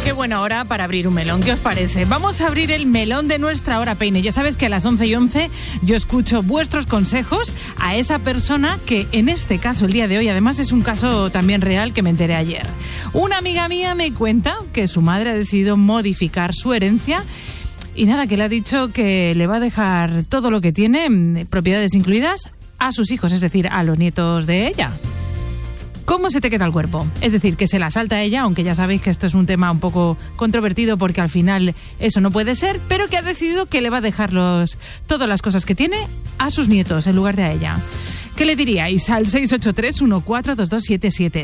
Qué buena hora para abrir un melón, ¿qué os parece? Vamos a abrir el melón de nuestra hora peine. Ya sabes que a las 11:11 yo escucho vuestros consejos a esa persona que en este caso, el día de hoy, además es un caso también real que me enteré ayer. Una amiga mía me cuenta que su madre ha decidido modificar su herencia y nada, que le ha dicho que le va a dejar todo lo que tiene, propiedades incluidas, a sus hijos, es decir, a los nietos de ella. ¿Cómo se te queda el cuerpo? Es decir, que se la salta a ella, aunque ya sabéis que esto es un tema un poco controvertido porque al final eso no puede ser, pero que ha decidido que le va a dejar todas las cosas que tiene a sus nietos en lugar de a ella. ¿Qué le diríais al 683-142277?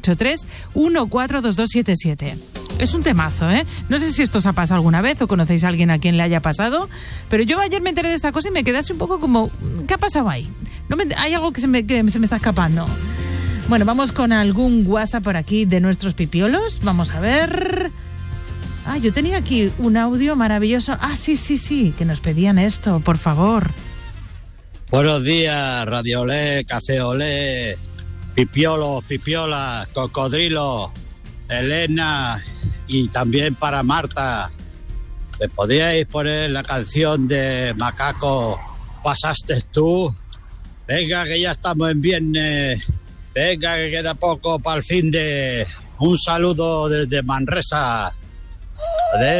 683-142277. Es un temazo, ¿eh? No sé si esto os ha pasado alguna vez o conocéis a alguien a quien le haya pasado, pero yo ayer me enteré de esta cosa y me quedé así un poco como, ¿qué ha pasado ahí? Hay algo que se me está escapando. Bueno, vamos con algún WhatsApp por aquí de nuestros pipiolos. Vamos a ver. Yo tenía aquí un audio maravilloso. Sí, que nos pedían esto, por favor. Buenos días, Radio Olé, Café Olé, pipiolos, pipiolas, cocodrilos, Elena y también para Marta. ¿Me podíais poner la canción de Macaco, Pasaste tú? Venga, que ya estamos en viernes. Venga, que queda poco para el fin de... Un saludo desde Manresa.